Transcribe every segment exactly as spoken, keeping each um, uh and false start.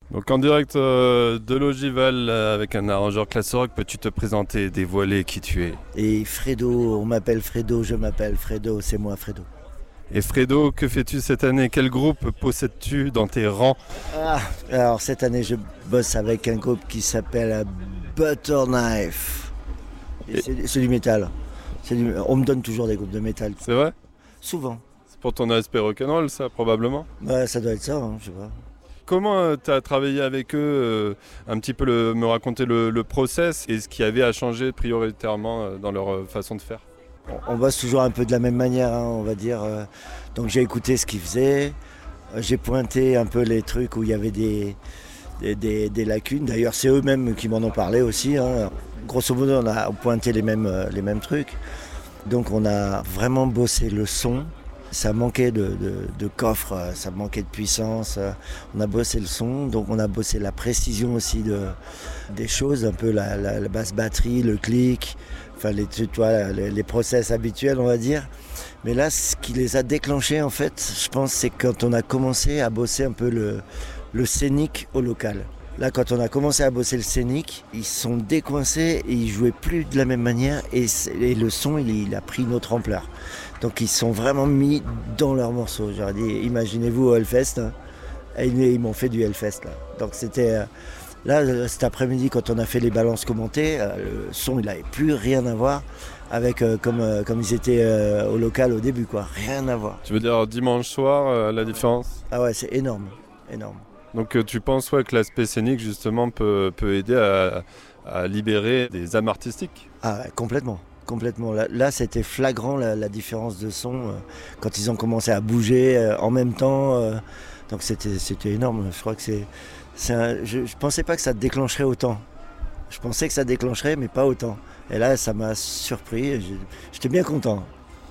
Donc en direct euh, de l'Ogival euh, avec un arrangeur classe rock, peux-tu te présenter, dévoiler qui tu es? Et Fredo, on m'appelle Fredo, je m'appelle Fredo, c'est moi Fredo. Et Fredo, que fais-tu cette année? Quel groupe possèdes-tu dans tes rangs? Ah, alors cette année je bosse avec un groupe qui s'appelle Butter Knife. Et Et- c'est, c'est du métal. C'est du- on me donne toujours des groupes de métal. C'est vrai? Souvent. C'est pour ton aspect rock'n'roll ça, probablement. Ouais, ça doit être ça, hein, je sais pas. Comment tu as travaillé avec eux, euh, un petit peu le- me raconter le, le process et ce qui avait à changer prioritairement euh, dans leur euh, façon de faire? On, on bosse toujours un peu de la même manière, hein, on va dire. euh. Donc j'ai écouté ce qu'ils faisaient. Euh, J'ai pointé un peu les trucs où il y avait des, des, des- des lacunes. D'ailleurs, c'est eux-mêmes qui m'en ont parlé aussi, hein. Grosso modo, on a pointé les mêmes, euh, les mêmes trucs. Donc on a vraiment bossé le son. Ça manquait de, de, de coffre, euh, ça manquait de puissance. euh. On a bossé le son, donc on a bossé la précision aussi de, des choses, un peu la, la- la basse batterie, le clic, enfin les, tu vois, les, les process habituels, on va dire. Mais là, ce qui les a déclenchés, en fait, je pense, c'est quand on a commencé à bosser un peu le, le scénique au local. Là, quand on a commencé à bosser le scénique, ils se sont décoincés et ils jouaient plus de la même manière et, c'est- et le son, il, il a pris une autre ampleur. Donc ils se sont vraiment mis dans leurs morceaux. J'aurais dit, imaginez-vous au Hellfest, hein, et ils, ils m'ont fait du Hellfest là. Donc c'était euh, là euh, cet après-midi quand on a fait les balances commentées, euh, le son il n'avait plus rien à voir avec euh, comme euh, comme ils étaient euh, au local au début quoi, rien à voir. Tu veux dire dimanche soir, euh, la différence? Ah ouais, c'est énorme, énorme. Donc euh, tu penses ouais, que l'aspect scénique justement peut, peut aider à, à libérer des âmes artistiques? Ah ouais, complètement. Complètement. Là, là, c'était flagrant la, la différence de son euh, quand ils ont commencé à bouger euh, en même temps. euh, donc c'était, c'était énorme. Je crois que c'est, c'est un- je, je pensais pas que ça déclencherait autant. Je pensais que ça déclencherait, mais pas autant. Et là, ça m'a surpris. et j'ai- J'étais bien content.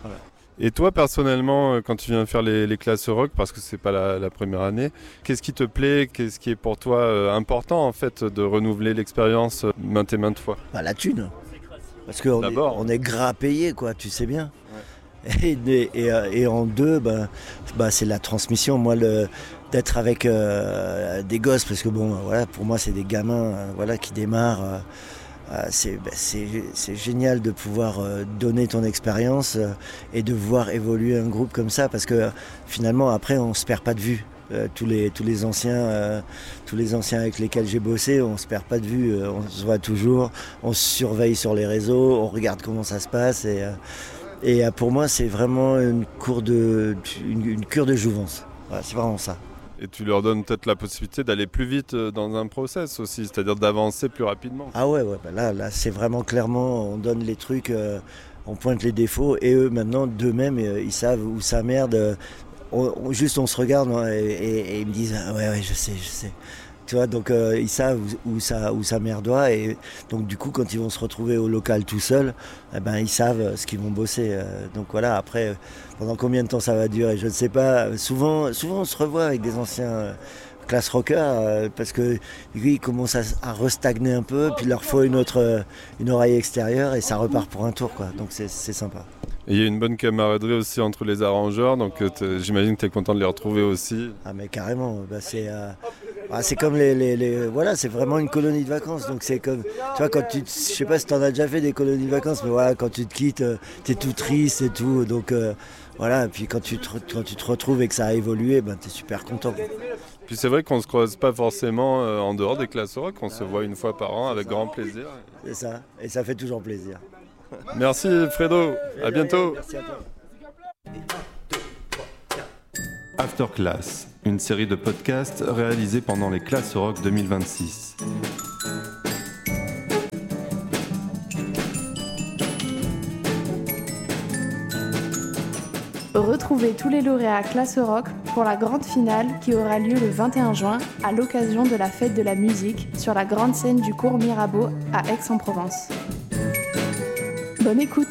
Et toi personnellement, euh, quand tu viens faire les, les classes rock, parce que c'est pas la, la première année, qu'est-ce qui te plaît, qu'est-ce qui est pour toi euh, important en fait de renouveler l'expérience euh, maintes et maintes fois? Bah, la thune. Parce qu'on est, D'abord. on est gras payé, quoi, tu sais bien. Et, et, et, euh, et en deux, bah, bah, c'est la transmission. Moi, le, d'être avec euh, des gosses, parce que bon, voilà, pour moi, c'est des gamins euh, voilà, qui démarrent. euh, euh, c'est, bah, c'est, c'est génial de pouvoir euh, donner ton expérience euh, et de voir évoluer un groupe comme ça, parce que euh, finalement, après, on se perd pas de vue. Euh, tous les tous les anciens euh, tous les anciens avec lesquels j'ai bossé, on se perd pas de vue, euh, on se voit toujours, on se surveille sur les réseaux, on regarde comment ça se passe et euh, et euh, pour moi c'est vraiment une cour de une, une cure de jouvence. Voilà, c'est vraiment ça. Et tu leur donnes peut-être la possibilité d'aller plus vite euh, dans un process aussi, c'est-à-dire d'avancer plus rapidement. Ah ouais ouais bah là là c'est vraiment clairement on donne les trucs, euh, on pointe les défauts et eux maintenant d'eux-mêmes euh, ils savent où ça merde. euh, on, on- juste on se regarde hein, et, et- et ils me disent ah ouais ouais je sais je sais. Tu vois, donc euh, ils savent où, où ça, où ça merdoit et donc du coup quand ils vont se retrouver au local tout seuls, eh ben, ils savent euh, ce qu'ils vont bosser. euh. donc voilà, après, euh, pendant combien de temps ça va durer, je ne sais pas. Souvent, souvent on se revoit avec des anciens euh, classe rockers euh, parce que oui, ils commencent à, à restagner un peu, puis il leur faut une autre euh, une oreille extérieure et ça repart pour un tour quoi. Donc c'est, c'est sympa. Et il y a une bonne camaraderie aussi entre les arrangeurs, donc euh, t'es- j'imagine que tu es content de les retrouver aussi. Ah mais carrément, bah, c'est euh, ah, c'est comme les, les, les- voilà, c'est vraiment une colonie de vacances. Donc c'est comme tu vois quand tu te- je sais pas si tu en as déjà fait des colonies de vacances, mais voilà quand tu te quittes, euh, t'es tout triste et tout. Donc euh, voilà, et puis quand tu te, quand tu te retrouves et que ça a évolué, ben t'es super content. Puis c'est vrai qu'on se croise pas forcément euh, en dehors des classes rock, on se voit une fois par an avec grand plaisir. C'est ça, et ça fait toujours plaisir. Merci Fredo, à bientôt. Merci à toi. After Class, une série de podcasts réalisés pendant les classes rock deux mille vingt-six. Retrouvez tous les lauréats Classe Rock pour la grande finale qui aura lieu le vingt et un juin à l'occasion de la fête de la musique sur la grande scène du cours Mirabeau à Aix-en-Provence. Bonne écoute!